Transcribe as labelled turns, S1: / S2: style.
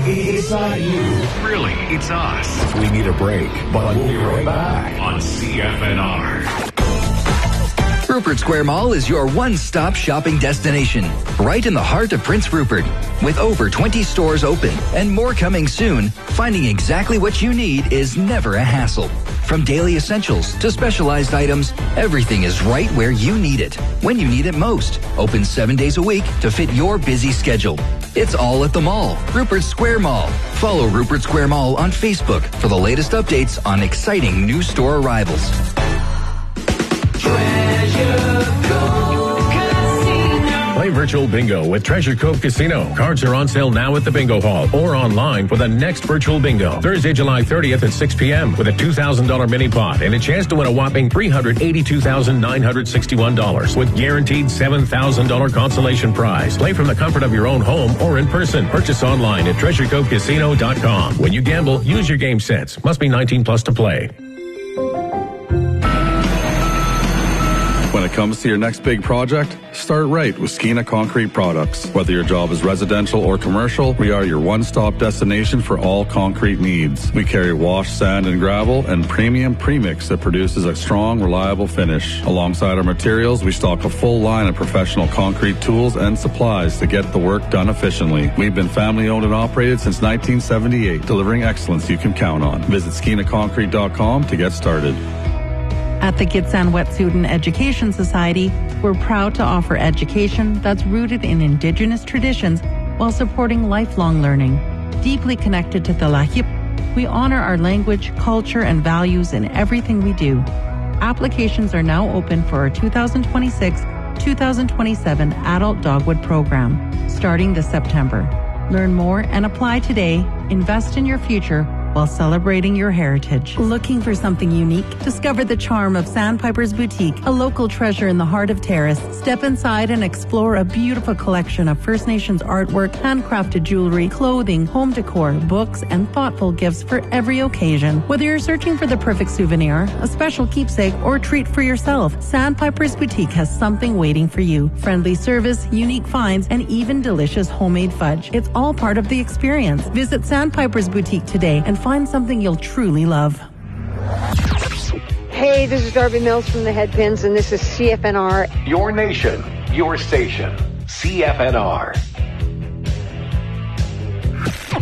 S1: It's not you.
S2: Really, it's us.
S1: We need a break, but we'll be right back
S2: on CFNR.
S3: Rupert Square Mall is your one-stop shopping destination, right in the heart of Prince Rupert. With over 20 stores open and more coming soon, finding exactly what you need is never a hassle. From daily essentials to specialized items, everything is right where you need it, when you need it most. Open 7 days a week to fit your busy schedule. It's all at the mall, Rupert Square Mall. Follow Rupert Square Mall on Facebook for the latest updates on exciting new store arrivals.
S4: Play virtual bingo with Treasure Cove Casino. Cards are on sale now at the bingo hall or online for the next virtual bingo. Thursday, July 30th at 6 p.m. with a $2,000 mini pot and a chance to win a whopping $382,961 with guaranteed $7,000 consolation prize. Play from the comfort of your own home or in person. Purchase online at TreasureCoveCasino.com. When you gamble, use your game sense. Must be 19 plus to play.
S5: When it comes to your next big project, start right with Skeena Concrete Products. Whether your job is residential or commercial, we are your one-stop destination for all concrete needs. We carry wash, sand, and gravel and premium premix that produces a strong, reliable finish. Alongside our materials, we stock a full line of professional concrete tools and supplies to get the work done efficiently. We've been family-owned and operated since 1978, delivering excellence you can count on. Visit SkeenaConcrete.com to get started.
S6: At the Gitsan Wet'suwet'en Education Society, we're proud to offer education that's rooted in Indigenous traditions while supporting lifelong learning. Deeply connected to the Lahip, we honor our language, culture, and values in everything we do. Applications are now open for our 2026-2027 Adult Dogwood Program, starting this September. Learn more and apply today. Invest in your future while celebrating your heritage. Looking for something unique? Discover the charm of Sandpiper's Boutique, a local treasure in the heart of Terrace. Step inside and explore a beautiful collection of First Nations artwork, handcrafted jewelry, clothing, home decor, books, and thoughtful gifts for every occasion. Whether you're searching for the perfect souvenir, a special keepsake, or treat for yourself, Sandpiper's Boutique has something waiting for you. Friendly service, unique finds, and even delicious homemade fudge. It's all part of the experience. Visit Sandpiper's Boutique today and find something you'll truly love.
S7: Hey, this is Darby Mills from the Headpins, and this is CFNR.
S2: Your nation, your station. CFNR.